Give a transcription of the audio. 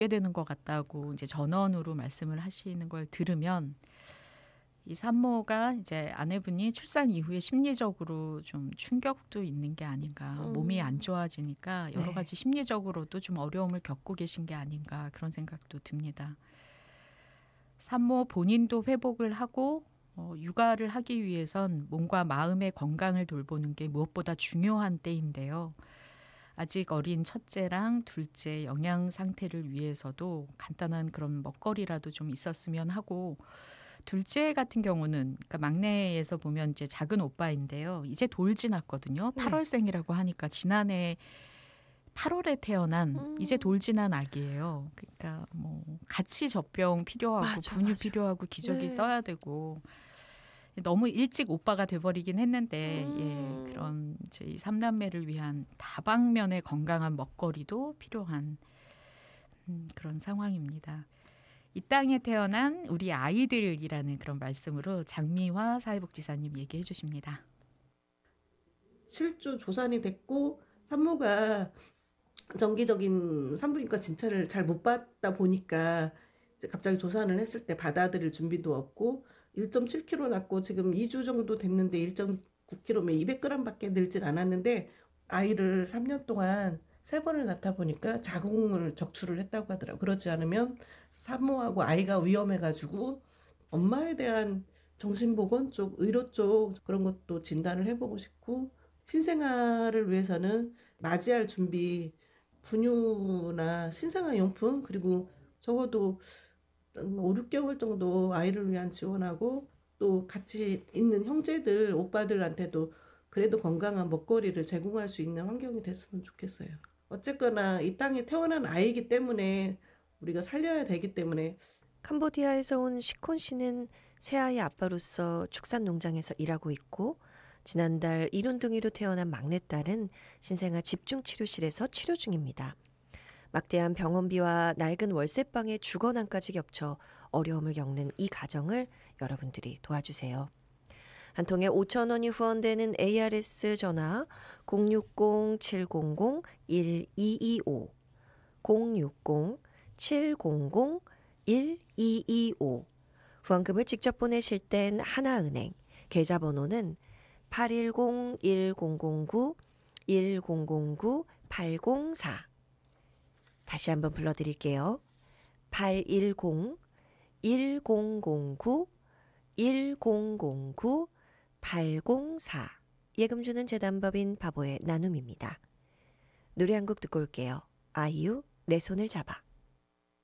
되는 것 같다고 이제 전언으로 말씀을 하시는 걸 들으면 이 산모가 이제 아내분이 출산 이후에 심리적으로 좀 충격도 있는 게 아닌가. 몸이 안 음. 좋아지니까 여러 네. 가지 심리적으로도 좀 어려움을 겪고 계신 게 아닌가 그런 생각도 듭니다. 산모 본인도 회복을 하고 육아를 하기 위해선 몸과 마음의 건강을 돌보는 게 무엇보다 중요한 때인데요. 아직 어린 첫째랑 둘째 영양 상태를 위해서도 간단한 그런 먹거리라도 좀 있었으면 하고 둘째 같은 경우는 그러니까 막내에서 보면 이제 작은 오빠인데요. 이제 돌 지났거든요. 8 네. 월생이라고 하니까 지난해 8 월에 태어난 이제 음. 돌 지난 아기예요. 그러니까 뭐 같이 젖병 필요하고 맞아, 분유 맞아. 필요하고 기저귀 네. 써야 되고 너무 일찍 오빠가 돼 버리긴 했는데 예 음. 그런 이제 이 3 남매를 위한 다방면의 건강한 먹거리도 필요한 그런 상황입니다. 이 땅에 태어난 우리 아이들이라는 그런 말씀으로 장미화 사회복지사님 얘기해 주십니다. 실주 조산이 됐고 산모가 정기적인 산부인과 진찰을 잘 못 받다 보니까 이제 갑자기 조산을 했을 때 받아들일 준비도 없고 1.7 킬로 낳고 지금 2주 정도 됐는데 1.9 킬로면 200 그램밖에 늘진 않았는데 아이를 3년 동안 3 번을 낳다 보니까 자궁을 적출을 했다고 하더라고요. 그렇지 않으면 산모하고 아이가 위험해 가지고 엄마에 대한 정신보건 쪽, 의료 쪽 그런 것도 진단을 해 보고 싶고 신생아를 위해서는 맞이할 준비 분유나 신생아 용품 그리고 적어도 5-6 개월 정도 아이를 위한 지원하고 또 같이 있는 형제들, 오빠들한테도 그래도 건강한 먹거리를 제공할 수 있는 환경이 됐으면 좋겠어요. 어쨌거나 이 땅에 태어난 아이이기 때문에 우리가 살려야 되기 때문에 캄보디아에서 온 시콘 씨는 새아이 아빠로서 축산 농장에서 일하고 있고 지난달 이룬둥이로 태어난 막내딸은 신생아 집중치료실에서 치료 중입니다. 막대한 병원비와 낡은 월세방의 주거난까지 겹쳐 어려움을 겪는 이 가정을 여러분들이 도와주세요. 한 통에 5천 원이 후원되는 ARS 전화 060-700-1225 060-700-1225 후원금을 직접 보내실 땐 하나은행 계좌번호는 810-1009-1009-804 다시 한번 불러드릴게요. 810-1009-1009-804 예금 주는 재단법인 바보의 나눔입니다. 노래 한 곡 듣고 올게요. 아이유 내 손을 잡아.